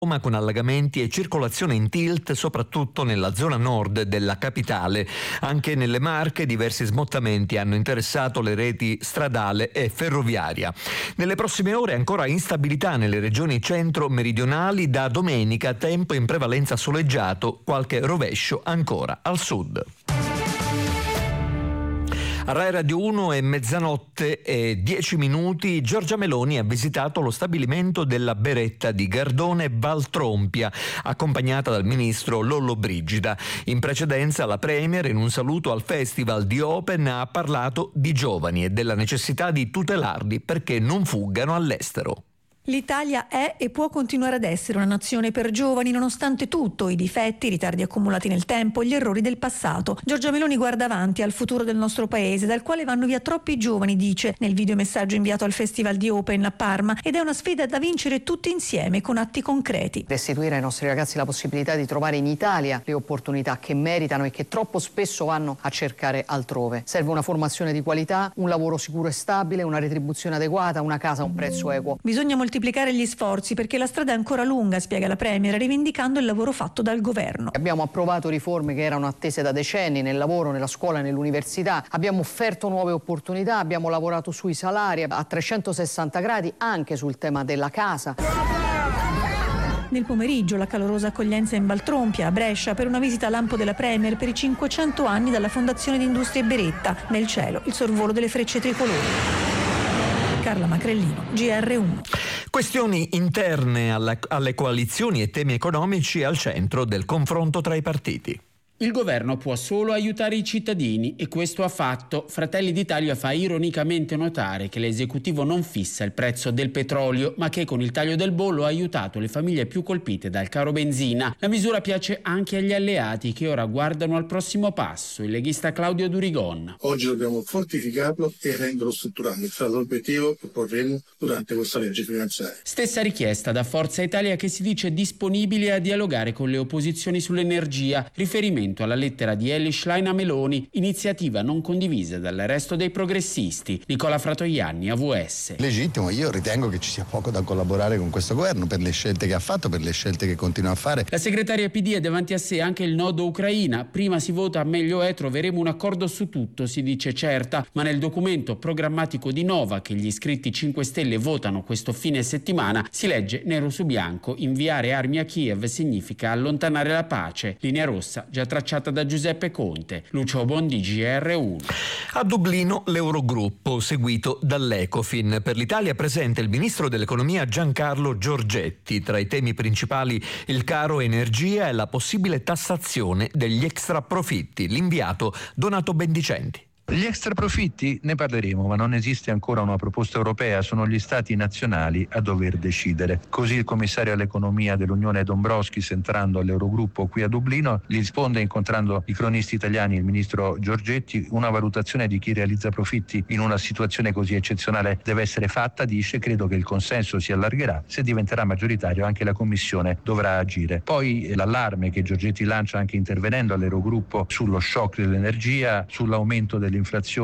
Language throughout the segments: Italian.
Roma con allagamenti e circolazione in tilt soprattutto nella zona nord della capitale. Anche nelle Marche diversi smottamenti hanno interessato le reti stradale e ferroviaria. Nelle prossime ore ancora instabilità nelle regioni centro-meridionali, da domenica tempo in prevalenza soleggiato, qualche rovescio ancora al sud. A Rai Radio 1 è mezzanotte e 10 minuti. Giorgia Meloni ha visitato lo stabilimento della Beretta di Gardone Valtrompia, accompagnata dal ministro Lollobrigida. In precedenza la Premier, in un saluto al Festival di Open, ha parlato di giovani e della necessità di tutelarli perché non fuggano all'estero. L'Italia è e può continuare ad essere una nazione per giovani nonostante tutto, i difetti, i ritardi accumulati nel tempo, gli errori del passato. Giorgia Meloni guarda avanti al futuro del nostro paese, dal quale vanno via troppi giovani, dice nel videomessaggio inviato al Festival di Open a Parma, ed è una sfida da vincere tutti insieme con atti concreti. Restituire ai nostri ragazzi la possibilità di trovare in Italia le opportunità che meritano e che troppo spesso vanno a cercare altrove. Serve una formazione di qualità, un lavoro sicuro e stabile, una retribuzione adeguata, una casa a un prezzo equo. Bisogna moltiplicare gli sforzi perché la strada è ancora lunga, spiega la Premier, rivendicando il lavoro fatto dal governo. Abbiamo approvato riforme che erano attese da decenni nel lavoro, nella scuola e nell'università. Abbiamo offerto nuove opportunità, abbiamo lavorato sui salari a 360 gradi, anche sul tema della casa. Nel pomeriggio la calorosa accoglienza in Valtrompia, a Brescia, per una visita a lampo della Premier per i 500 anni dalla Fondazione di Industrie Beretta. Nel cielo il sorvolo delle frecce tricolori. Carla Macrellino, GR1. Questioni interne alle coalizioni e temi economici al centro del confronto tra i partiti. Il governo può solo aiutare i cittadini e questo ha fatto. Fratelli d'Italia fa ironicamente notare che l'esecutivo non fissa il prezzo del petrolio, ma che con il taglio del bollo ha aiutato le famiglie più colpite dal caro benzina. La misura piace anche agli alleati che ora guardano al prossimo passo, il leghista Claudio Durigon. Oggi dobbiamo fortificarlo e renderlo strutturale. Sarà l'obiettivo che porremo durante questa legge finanziaria. Stessa richiesta da Forza Italia, che si dice disponibile a dialogare con le opposizioni sull'energia, riferimento alla lettera di Elly Schlein a Meloni, iniziativa non condivisa dal resto dei progressisti. Nicola Fratoianni, AVS. Legittimo, io ritengo che ci sia poco da collaborare con questo governo per le scelte che ha fatto, per le scelte che continua a fare. La segretaria PD ha davanti a sé anche il nodo Ucraina. Prima si vota, meglio è, troveremo un accordo su tutto, si dice certa, ma nel documento programmatico di Nova che gli iscritti 5 Stelle votano questo fine settimana si legge nero su bianco: inviare armi a Kiev significa allontanare la pace. Linea rossa già tracciata da Giuseppe Conte. Lucio Bondi, GR1. A Dublino l'Eurogruppo, seguito dall'Ecofin. Per l'Italia presente il ministro dell'economia Giancarlo Giorgetti. Tra i temi principali il caro energia e la possibile tassazione degli extraprofitti. L'inviato Donato Bendicenti. Gli extraprofitti ne parleremo, ma non esiste ancora una proposta europea, sono gli stati nazionali a dover decidere. Così il commissario all'economia dell'Unione Dombrovskis, entrando all'Eurogruppo qui a Dublino, gli risponde, incontrando i cronisti italiani, il ministro Giorgetti: una valutazione di chi realizza profitti in una situazione così eccezionale deve essere fatta, dice, credo che il consenso si allargherà, se diventerà maggioritario anche la Commissione dovrà agire. Poi l'allarme che Giorgetti lancia anche intervenendo all'Eurogruppo sullo shock dell'energia, sull'aumento dell'inflazione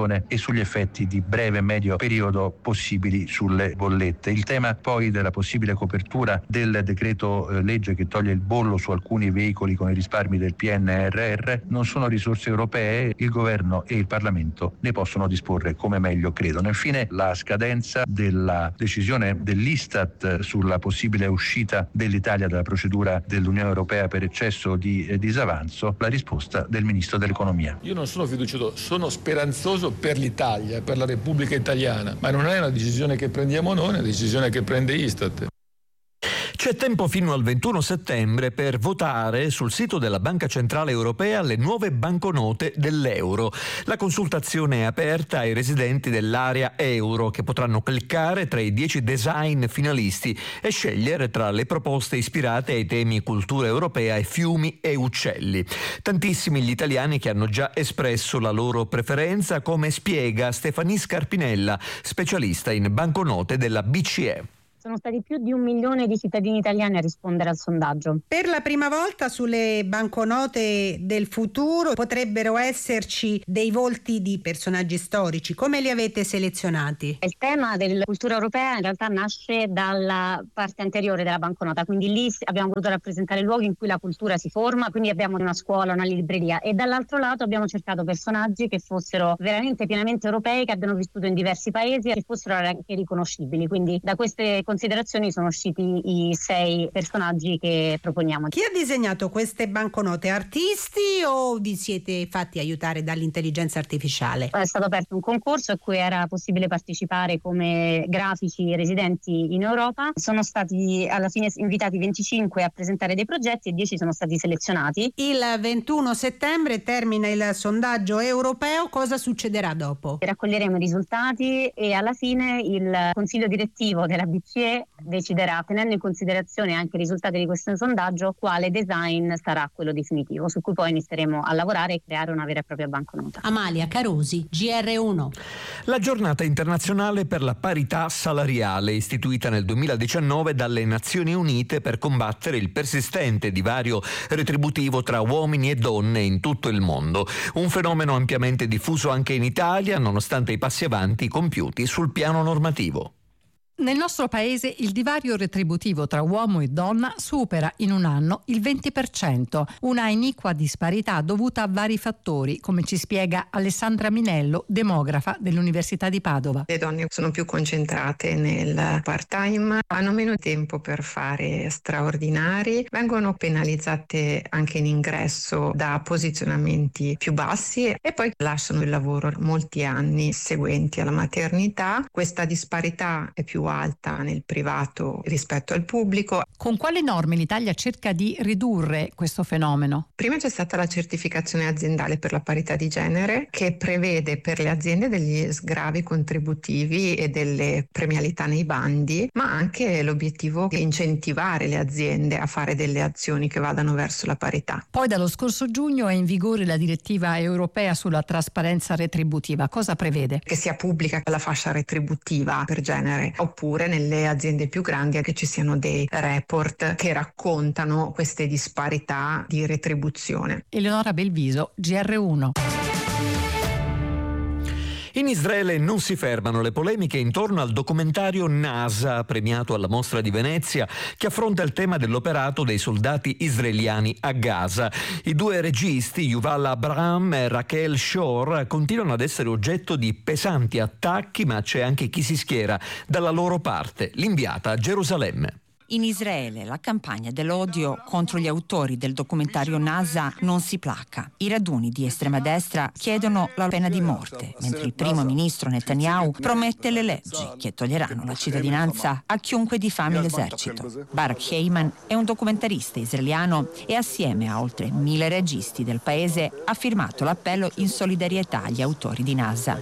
e sugli effetti di breve e medio periodo possibili sulle bollette. Il tema poi della possibile copertura del decreto legge che toglie il bollo su alcuni veicoli con i risparmi del PNRR non sono risorse europee, il governo e il Parlamento ne possono disporre come meglio credono. Infine la scadenza della decisione dell'Istat sulla possibile uscita dell'Italia dalla procedura dell'Unione Europea per eccesso di disavanzo, la risposta del ministro dell'economia. Io non sono fiducioso, sono speranzoso per l'Italia, per la Repubblica Italiana, ma non è una decisione che prendiamo noi, è una decisione che prende Istat. C'è tempo fino al 21 settembre per votare sul sito della Banca Centrale Europea le nuove banconote dell'euro. La consultazione è aperta ai residenti dell'area euro, che potranno cliccare tra i 10 design finalisti e scegliere tra le proposte ispirate ai temi cultura europea e fiumi e uccelli. Tantissimi gli italiani che hanno già espresso la loro preferenza, come spiega Stefanie Scarpinella, specialista in banconote della BCE. Sono stati più di 1 milione di cittadini italiani a rispondere al sondaggio. Per la prima volta sulle banconote del futuro potrebbero esserci dei volti di personaggi storici. Come li avete selezionati? Il tema della cultura europea in realtà nasce dalla parte anteriore della banconota, quindi lì abbiamo voluto rappresentare luoghi in cui la cultura si forma, quindi abbiamo una scuola, una libreria, e dall'altro lato abbiamo cercato personaggi che fossero veramente pienamente europei, che abbiano vissuto in diversi paesi e che fossero anche riconoscibili. Quindi da queste considerazioni sono usciti i 6 personaggi che proponiamo. Chi ha disegnato queste banconote? Artisti o vi siete fatti aiutare dall'intelligenza artificiale? È stato aperto un concorso a cui era possibile partecipare come grafici residenti in Europa. Sono stati alla fine invitati 25 a presentare dei progetti e 10 sono stati selezionati. Il 21 settembre termina il sondaggio europeo. Cosa succederà dopo? Raccoglieremo i risultati e alla fine il consiglio direttivo della BCE deciderà, tenendo in considerazione anche i risultati di questo sondaggio, quale design sarà quello definitivo, su cui poi inizieremo a lavorare e creare una vera e propria banconota. Amalia Carosi, GR1. La giornata internazionale per la parità salariale, istituita nel 2019 dalle Nazioni Unite per combattere il persistente divario retributivo tra uomini e donne in tutto il mondo. Un fenomeno ampiamente diffuso anche in Italia, nonostante i passi avanti compiuti sul piano normativo. Nel nostro paese il divario retributivo tra uomo e donna supera in un anno il 20%, una iniqua disparità dovuta a vari fattori, come ci spiega Alessandra Minello, demografa dell'Università di Padova. Le donne sono più concentrate nel part-time, hanno meno tempo per fare straordinari, vengono penalizzate anche in ingresso da posizionamenti più bassi e poi lasciano il lavoro molti anni seguenti alla maternità. Questa disparità è più alta nel privato rispetto al pubblico. Con quali norme l'Italia cerca di ridurre questo fenomeno? Prima c'è stata la certificazione aziendale per la parità di genere, che prevede per le aziende degli sgravi contributivi e delle premialità nei bandi, ma anche l'obiettivo di incentivare le aziende a fare delle azioni che vadano verso la parità. Poi dallo scorso giugno è in vigore la direttiva europea sulla trasparenza retributiva. Cosa prevede? Che sia pubblica la fascia retributiva per genere, oppure nelle aziende più grandi che ci siano dei report che raccontano queste disparità di retribuzione. Eleonora Belviso, GR1. In Israele non si fermano le polemiche intorno al documentario NASA, premiato alla Mostra di Venezia, che affronta il tema dell'operato dei soldati israeliani a Gaza. I 2 registi, Yuval Abraham e Rachel Shor, continuano ad essere oggetto di pesanti attacchi, ma c'è anche chi si schiera dalla loro parte, l'inviata a Gerusalemme. In Israele la campagna dell'odio contro gli autori del documentario NASA non si placa. I raduni di estrema destra chiedono la pena di morte, mentre il primo ministro Netanyahu promette le leggi che toglieranno la cittadinanza a chiunque diffami l'esercito. Barak Heyman è un documentarista israeliano e assieme a oltre 1000 registi del paese ha firmato l'appello in solidarietà agli autori di NASA.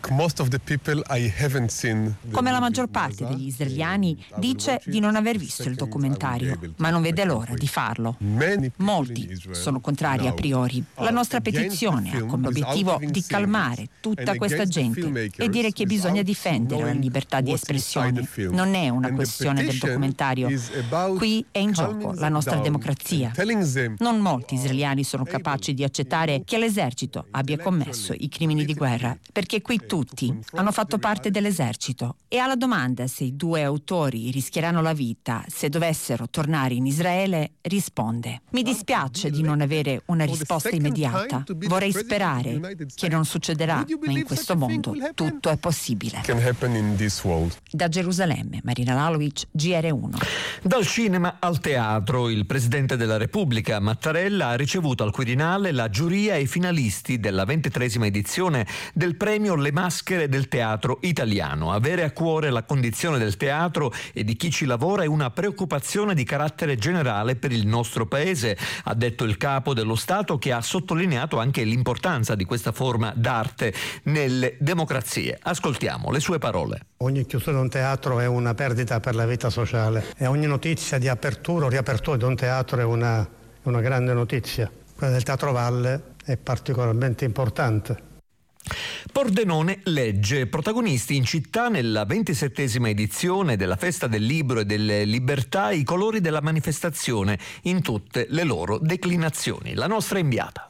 Come la maggior parte degli israeliani dice di non aver visto il documentario, ma non vede l'ora di farlo. Molti sono contrari a priori. La nostra petizione ha come obiettivo di calmare tutta questa gente e dire che bisogna difendere la libertà di espressione. Non è una questione del documentario. Qui è in gioco la nostra democrazia. Non molti israeliani sono capaci di accettare che l'esercito abbia commesso i crimini di guerra, perché qui tutti hanno fatto parte dell'esercito. E alla domanda se i 2 autori rischieranno la vita se dovessero tornare in Israele, risponde: mi dispiace di non avere una risposta immediata. Vorrei sperare che non succederà, ma in questo mondo tutto è possibile. Da Gerusalemme, Marina Lalovic, GR1. Dal cinema al teatro, il Presidente della Repubblica, Mattarella, ha ricevuto al Quirinale la giuria e i finalisti della 23esima edizione del premio Le Maschere del Teatro Italiano. Avere a cuore la condizione del teatro e di chi ci lavora è una preoccupazione di carattere generale per il nostro paese, ha detto il capo dello Stato, che ha sottolineato anche l'importanza di questa forma d'arte nelle democrazie. Ascoltiamo le sue parole. Ogni chiusura di un teatro è una perdita per la vita sociale e ogni notizia di apertura o riapertura di un teatro è una grande notizia. Quella del Teatro Valle è particolarmente importante. Pordenone legge, protagonisti in città nella 27ª edizione della Festa del Libro e delle Libertà, i colori della manifestazione in tutte le loro declinazioni. La nostra inviata.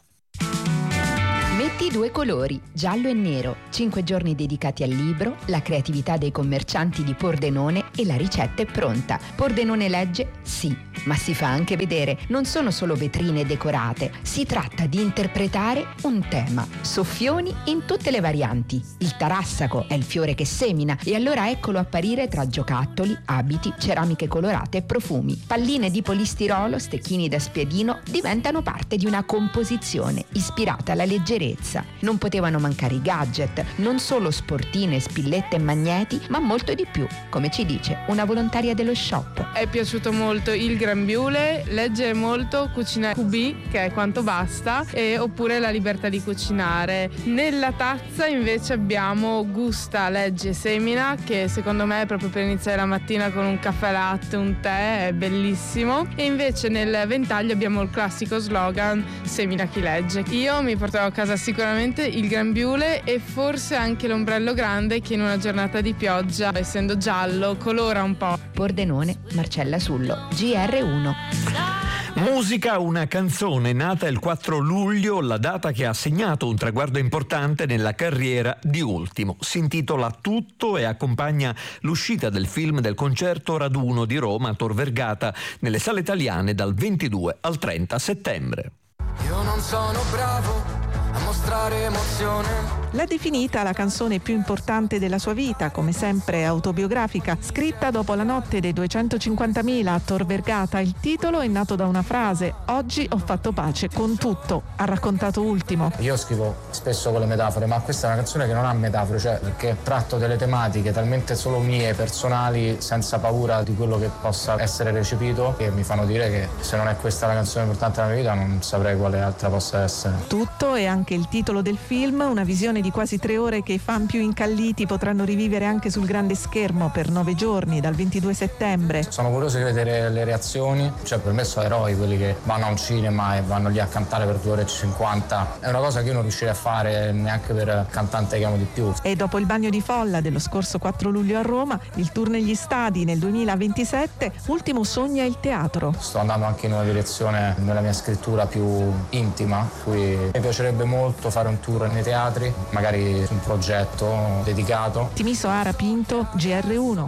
Metti due colori, giallo e nero, 5 giorni dedicati al libro, la creatività dei commercianti di Pordenone e la ricetta è pronta. Pordenone legge? Sì, ma si fa anche vedere. Non sono solo vetrine decorate, si tratta di interpretare un tema. Soffioni in tutte le varianti. Il tarassaco è il fiore che semina e allora eccolo apparire tra giocattoli, abiti, ceramiche colorate e profumi. Palline di polistirolo, stecchini da spiedino diventano parte di una composizione ispirata alla leggerezza. Non potevano mancare i gadget, non solo sportine, spillette e magneti, ma molto di più, come ci dice una volontaria dello shop. È piaciuto molto il grembiule, legge molto cucinare QB, che è quanto basta, oppure la libertà di cucinare. Nella tazza invece abbiamo gusta, legge e semina, che secondo me è proprio per iniziare la mattina con un caffè latte, un tè, è bellissimo. E invece nel ventaglio abbiamo il classico slogan semina chi legge. Io mi portavo a casa sicuramente il grembiule e forse anche l'ombrello grande, che in una giornata di pioggia, essendo giallo, colora un po'. Pordenone, Marcella Sullo, GR1. Musica, una canzone nata il 4 luglio, la data che ha segnato un traguardo importante nella carriera di Ultimo. Si intitola Tutto e accompagna l'uscita del film del concerto Raduno di Roma a Tor Vergata nelle sale italiane dal 22 al 30 settembre. Io non sono bravo a mostrare emozione. L'ha definita la canzone più importante della sua vita, come sempre autobiografica, scritta dopo la notte dei 250.000 a Tor Vergata. Il titolo è nato da una frase: oggi ho fatto pace con tutto, ha raccontato Ultimo. Io scrivo spesso con le metafore, ma questa è una canzone che non ha metafore, cioè perché tratto delle tematiche talmente solo mie, personali, senza paura di quello che possa essere recepito, che mi fanno dire che se non è questa la canzone importante della mia vita non saprei quale altra possa essere. Tutto è anche il titolo del film, una visione di quasi 3 ore che i fan più incalliti potranno rivivere anche sul grande schermo per 9 giorni dal 22 settembre. Sono curioso di vedere le reazioni, cioè per me sono eroi quelli che vanno a un cinema e vanno lì a cantare per 2 ore e 50. È una cosa che io non riuscirei a fare neanche per il cantante che amo di più. E dopo il bagno di folla dello scorso 4 luglio a Roma, il tour negli stadi nel 2027, Ultimo sogna il teatro. Sto andando anche in una direzione nella mia scrittura più intima, cui mi piacerebbe molto fare un tour nei teatri, magari un progetto dedicato. Timisoara Pinto, GR1.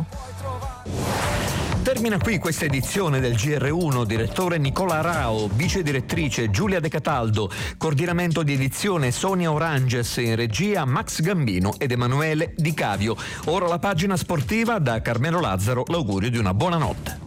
Termina qui questa edizione del GR1, direttore Nicola Rao, vice direttrice Giulia De Cataldo, coordinamento di edizione Sonia Oranges, in regia Max Gambino ed Emanuele Di Cavio. Ora la pagina sportiva, da Carmelo Lazzaro l'augurio di una buona notte.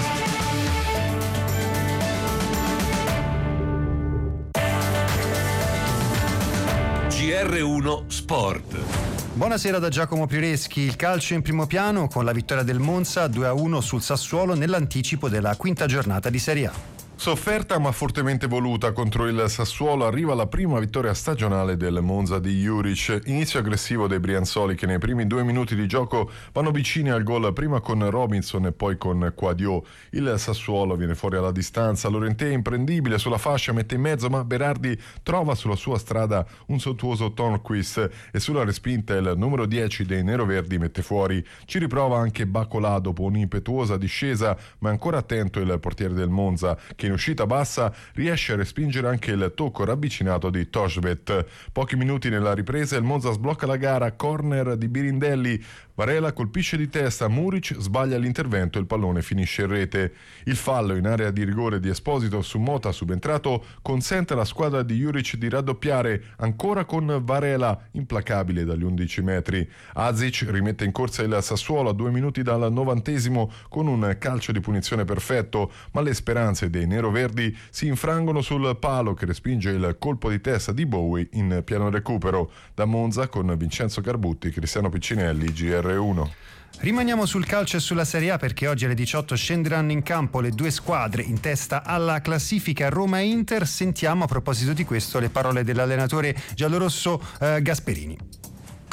GR1 Sport. Buonasera da Giacomo Pireschi. Il calcio in primo piano con la vittoria del Monza 2-1 sul Sassuolo nell'anticipo della quinta giornata di Serie A. Sofferta ma fortemente voluta contro il Sassuolo arriva la prima vittoria stagionale del Monza di Juric. Inizio aggressivo dei brianzoli che nei primi 2 minuti di gioco vanno vicini al gol, prima con Robinson e poi con Quadio. Il Sassuolo viene fuori alla distanza, Llorente imprendibile sulla fascia, mette in mezzo, ma Berardi trova sulla sua strada un sontuoso Tornquist e sulla respinta il numero 10 dei neroverdi mette fuori. Ci riprova anche Bacolà dopo un'impetuosa discesa, ma ancora attento il portiere del Monza, che in uscita bassa riesce a respingere anche il tocco ravvicinato di Toshbet. Pochi minuti nella ripresa il Monza sblocca la gara, corner di Birindelli, Varela colpisce di testa, Muric sbaglia l'intervento e il pallone finisce in rete. Il fallo in area di rigore di Esposito su Mota subentrato consente alla squadra di Juric di raddoppiare, ancora con Varela implacabile dagli 11 metri. Azic rimette in corsa il Sassuolo a 2 minuti dal 90° con un calcio di punizione perfetto, ma le speranze dei neroverdi si infrangono sul palo che respinge il colpo di testa di Bowie in pieno recupero. Da Monza con Vincenzo Carbutti, Cristiano Piccinelli, GR1. Rimaniamo sul calcio e sulla Serie A perché oggi alle 18 scenderanno in campo le 2 squadre in testa alla classifica, Roma e Inter. Sentiamo a proposito di questo le parole dell'allenatore giallorosso Gasperini.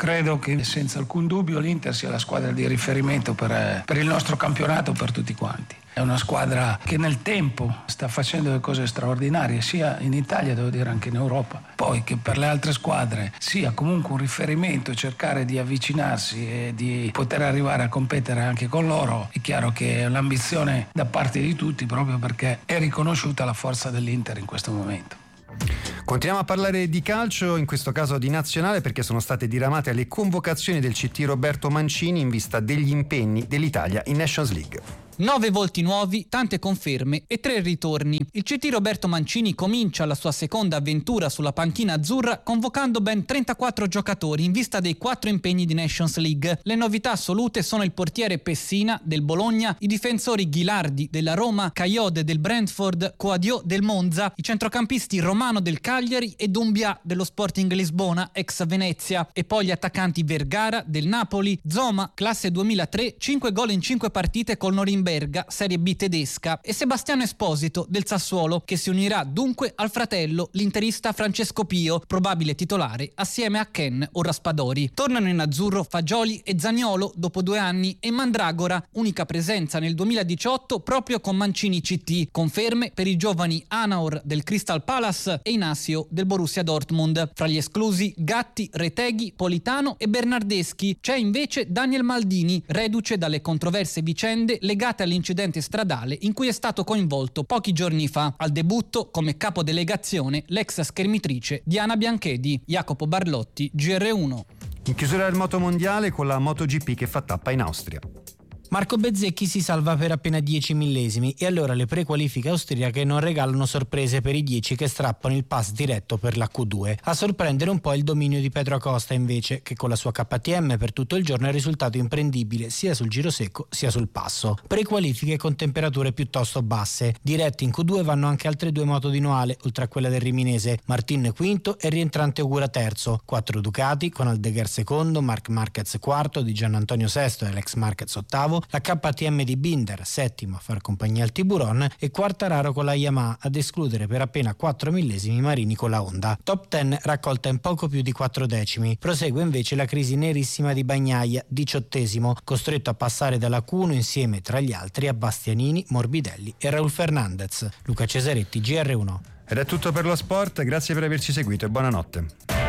credo che senza alcun dubbio l'Inter sia la squadra di riferimento per il nostro campionato, per tutti quanti. È una squadra che nel tempo sta facendo delle cose straordinarie, sia in Italia, devo dire, anche in Europa. Poi che per le altre squadre sia comunque un riferimento, cercare di avvicinarsi e di poter arrivare a competere anche con loro, è chiaro che è l'ambizione da parte di tutti, proprio perché è riconosciuta la forza dell'Inter in questo momento. Continuiamo a parlare di calcio, in questo caso di nazionale, perché sono state diramate le convocazioni del CT Roberto Mancini in vista degli impegni dell'Italia in Nations League. 9 volti nuovi, tante conferme e 3 ritorni. Il CT Roberto Mancini comincia la sua seconda avventura sulla panchina azzurra convocando ben 34 giocatori in vista dei 4 impegni di Nations League. Le novità assolute sono il portiere Pessina del Bologna, i difensori Ghilardi della Roma, Caiode del Brentford, Coadio del Monza, i centrocampisti Romano del Cagliari e Doumbia dello Sporting Lisbona, ex Venezia, e poi gli attaccanti Vergara del Napoli, Zoma, classe 2003, 5 gol in 5 partite col Norimberga, Serie B tedesca, e Sebastiano Esposito del Sassuolo, che si unirà dunque al fratello, l'interista Francesco Pio, probabile titolare assieme a Ken o Raspadori. Tornano in azzurro Fagioli e Zaniolo dopo 2 anni e Mandragora, unica presenza nel 2018 proprio con Mancini CT. Conferme per i giovani Anaor del Crystal Palace e Inacio del Borussia Dortmund. Fra gli esclusi Gatti, Reteghi, Politano e Bernardeschi. C'è invece Daniel Maldini, reduce dalle controverse vicende legate all'incidente stradale in cui è stato coinvolto pochi giorni fa. Al debutto come capodelegazione l'ex schermitrice Diana Bianchedi. Jacopo Barlotti, GR1. In chiusura del motomondiale con la MotoGP che fa tappa in Austria. Marco Bezzecchi si salva per appena 10 millesimi e allora le prequalifiche austriache non regalano sorprese per i 10 che strappano il pass diretto per la Q2. A sorprendere un po' il dominio di Pedro Acosta invece, che con la sua KTM per tutto il giorno è risultato imprendibile sia sul giro secco sia sul passo. Prequalifiche con temperature piuttosto basse. Diretti in Q2 vanno anche altre 2 moto di Noale, oltre a quella del riminese. Martin quinto e rientrante Ogura terzo. 4 Ducati con Aldeguer secondo, Marc Marquez quarto, Di Giannantonio sesto e Alex Marquez ottavo. La KTM di Binder settimo a far compagnia al Tiburon e Quartararo con la Yamaha ad escludere per appena 4 millesimi Marini con la Honda. Top 10 raccolta in poco più di 4 decimi. Prosegue invece la crisi nerissima di Bagnaia, 18esimo, costretto a passare dalla Q1 insieme tra gli altri a Bastianini, Morbidelli e Raul Fernandez. Luca Cesaretti, GR1. Ed è tutto per lo sport, grazie per averci seguito e buonanotte.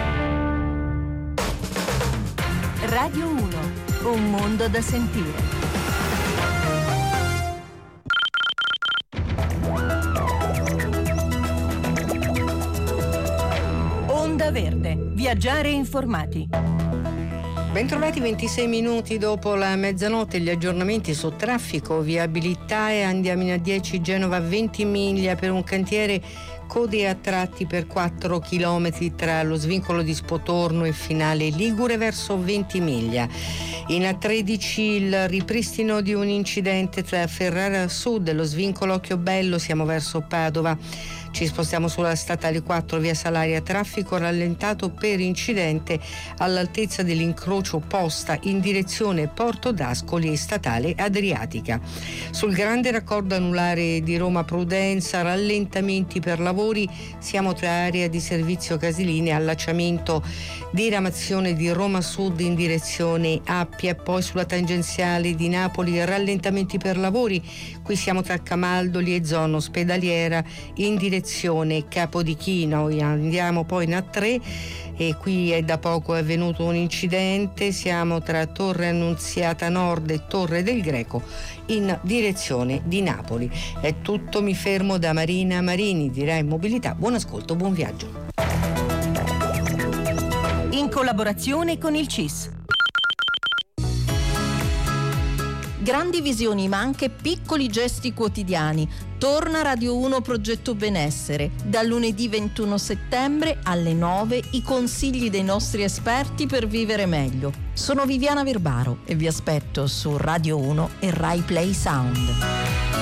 Radio 1, un mondo da sentire. Onda Verde, viaggiare informati. Bentrovati, 26 minuti dopo la mezzanotte, gli aggiornamenti su traffico, viabilità e andiamo in A10 Genova 20 miglia per un cantiere, code a tratti per 4 chilometri tra lo svincolo di Spotorno e Finale Ligure verso Ventimiglia. In A13 il ripristino di un incidente tra Ferrara Sud e lo svincolo Occhiobello, siamo verso Padova. Ci spostiamo sulla statale 4 via Salaria, traffico rallentato per incidente all'altezza dell'incrocio Posta in direzione Porto d'Ascoli e statale Adriatica. Sul grande raccordo anulare di Roma Prudenza, rallentamenti per lavori, siamo tra area di servizio Casilini e allacciamento diramazione di Roma Sud in direzione Appia, poi sulla tangenziale di Napoli rallentamenti per lavori, qui siamo tra Camaldoli e zona ospedaliera in direzione Capodichino. Andiamo poi in A3 e qui è da poco avvenuto un incidente, siamo tra Torre Annunziata Nord e Torre del Greco in direzione di Napoli. È tutto, mi fermo da Marina Marini di Rai Mobilità. Buon ascolto, buon viaggio. In collaborazione con il CIS. Grandi visioni ma anche piccoli gesti quotidiani. Torna Radio 1 Progetto Benessere. Dal lunedì 21 settembre alle 9 i consigli dei nostri esperti per vivere meglio. Sono Viviana Verbaro e vi aspetto su Radio 1 e Rai Play Sound.